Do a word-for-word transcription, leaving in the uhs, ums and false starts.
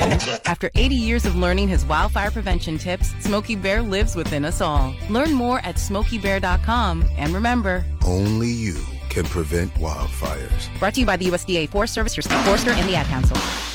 After eighty years of learning his wildfire prevention tips, Smokey Bear lives within us all. Learn more at smokey bear dot com. And remember, only you can prevent wildfires. Brought to you by the U S D A Forest Service, your state forester, and the Ad Council.